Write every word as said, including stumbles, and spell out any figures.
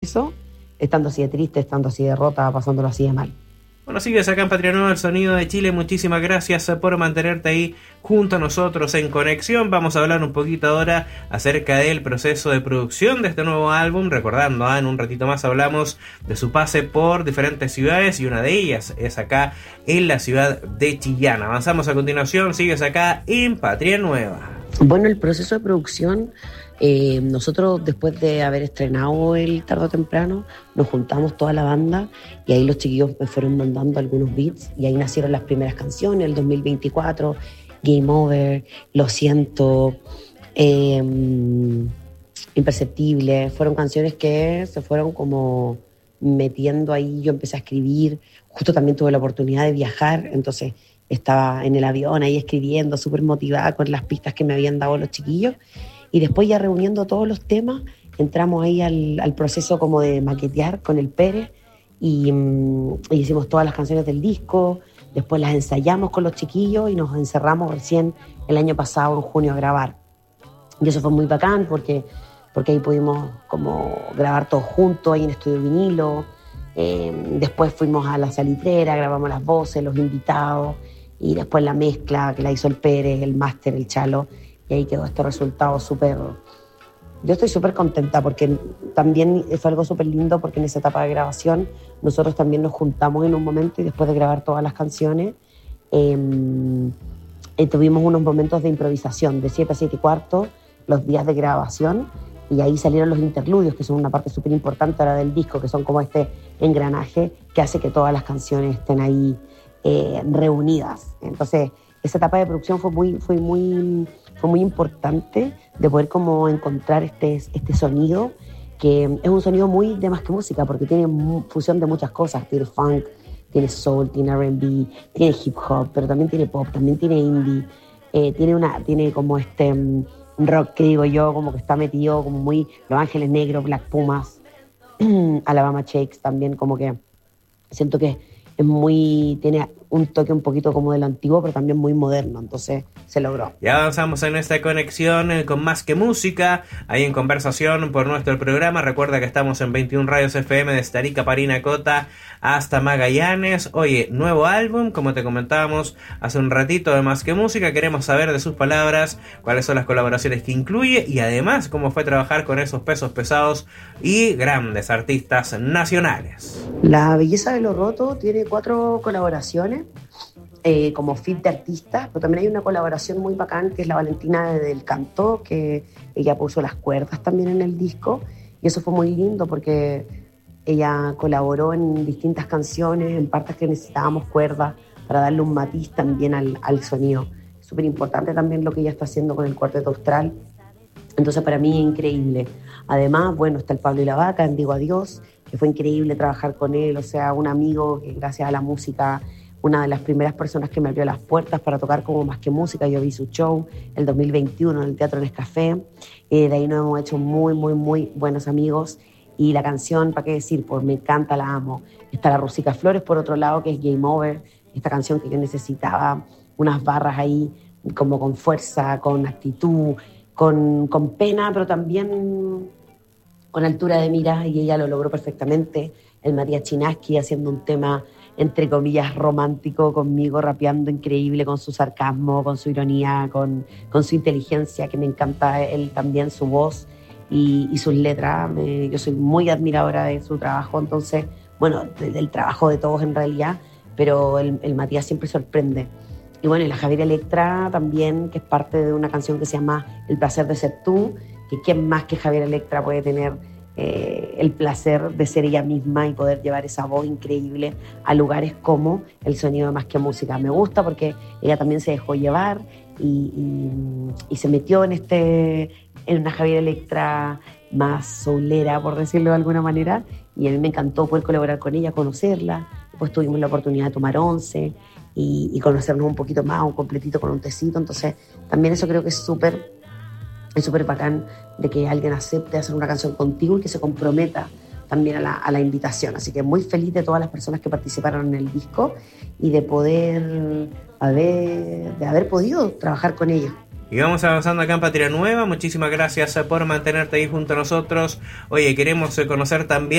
piso, estando así de triste, estando así de rota, pasándolo así de mal. Bueno, sigues acá en Patria Nueva, el sonido de Chile. Muchísimas gracias por mantenerte ahí junto a nosotros en conexión. Vamos a hablar un poquito ahora acerca del proceso de producción de este nuevo álbum. Recordando, ¿eh? en un ratito más hablamos de su pase por diferentes ciudades y una de ellas es acá en la ciudad de Chillán. Avanzamos a continuación, sigues acá en Patria Nueva. Bueno, el proceso de producción... Eh, nosotros después de haber estrenado el Tarde o Temprano nos juntamos toda la banda y ahí los chiquillos me fueron mandando algunos beats y ahí nacieron las primeras canciones, el dos mil veinticuatro, Game Over, Lo Siento, eh, Imperceptible. Fueron canciones que se fueron como metiendo ahí. Yo empecé a escribir, justo también tuve la oportunidad de viajar, entonces estaba en el avión ahí escribiendo, súper motivada con las pistas que me habían dado los chiquillos. Y después ya reuniendo todos los temas, entramos ahí al, al proceso como de maquetear con el Pérez y, mm, y hicimos todas las canciones del disco, después las ensayamos con los chiquillos y nos encerramos recién el año pasado, en junio, a grabar. Y eso fue muy bacán porque, porque ahí pudimos como grabar todos juntos ahí en Estudio Vinilo. Eh, después fuimos a la salitrera, grabamos las voces, los invitados y después la mezcla que la hizo el Pérez, el máster, el Chalo. Y ahí quedó este resultado súper... Yo estoy súper contenta porque también fue algo súper lindo porque en esa etapa de grabación nosotros también nos juntamos en un momento y después de grabar todas las canciones eh, eh, tuvimos unos momentos de improvisación de siete a siete y cuarto, los días de grabación, y ahí salieron los interludios, que son una parte súper importante ahora del disco, que son como este engranaje que hace que todas las canciones estén ahí eh, reunidas. Entonces, esa etapa de producción fue muy... Fue muy fue muy importante de poder como encontrar este, este sonido, que es un sonido muy de más que música, porque tiene fusión de muchas cosas, tiene funk, tiene soul, tiene R and B, tiene hip hop, pero también tiene pop, también tiene indie, eh, tiene, una, tiene como este um, rock que digo yo, como que está metido como muy Los Ángeles Negros, Black Pumas, Alabama Shakes también, como que siento que es muy, tiene un toque un poquito como de lo antiguo, pero también muy moderno, entonces se logró. Ya avanzamos en esta conexión eh, con Más que Música, ahí en conversación por nuestro programa. Recuerda que estamos en veintiún Radios F M desde Arica, Parinacota hasta Magallanes. Oye, nuevo álbum, como te comentábamos hace un ratito de Más que Música. Queremos saber de sus palabras cuáles son las colaboraciones que incluye y además cómo fue trabajar con esos pesos pesados y grandes artistas nacionales. La Belleza de lo Roto tiene cuatro colaboraciones eh, como feat de artistas, pero también hay una colaboración muy bacán que es la Valentina del Canto, que ella puso las cuerdas también en el disco, y eso fue muy lindo porque ella colaboró en distintas canciones, en partes que necesitábamos cuerdas para darle un matiz también al, al sonido. Es súper importante también lo que ella está haciendo con el Cuarteto Austral, entonces para mí es increíble. Además, bueno, está el Pablo y la Vaca en Digo Adiós, que fue increíble trabajar con él, o sea, un amigo que gracias a la música, una de las primeras personas que me abrió las puertas para tocar como Más que Música. Yo vi su show el dos mil veintiuno en el Teatro Nescafé, eh, de ahí nos hemos hecho muy, muy, muy buenos amigos, y la canción, ¿para qué decir? Pues me encanta, la amo. Está la Rosica Flores, por otro lado, que es Game Over, esta canción que yo necesitaba, unas barras ahí como con fuerza, con actitud, con, con pena, pero también con altura de mira, y ella lo logró perfectamente. El Matías Chinaski haciendo un tema, entre comillas, romántico conmigo, rapeando increíble con su sarcasmo, con su ironía, con, con su inteligencia, que me encanta él también, su voz y, y sus letras. Me, yo soy muy admiradora de su trabajo, entonces, bueno, de, del trabajo de todos en realidad, pero el, el Matías siempre sorprende. Y bueno, y la Javiera Electra también, que es parte de una canción que se llama El Placer de Ser Tú, que quién más que Javiera Electra puede tener eh, el placer de ser ella misma y poder llevar esa voz increíble a lugares como el sonido de Más que Música. Me gusta porque ella también se dejó llevar y, y, y se metió en, este, en una Javiera Electra más soulera, por decirlo de alguna manera, y a mí me encantó poder colaborar con ella, conocerla. Después tuvimos la oportunidad de tomar once y, y conocernos un poquito más, un completito con un tecito, entonces también eso creo que es súper Es súper bacán de que alguien acepte hacer una canción contigo y que se comprometa también a la, a la invitación. Así que muy feliz de todas las personas que participaron en el disco y de poder haber, de haber podido trabajar con ellos. Y vamos avanzando acá en Patria Nueva. Muchísimas gracias por mantenerte ahí junto a nosotros. Oye, queremos conocer también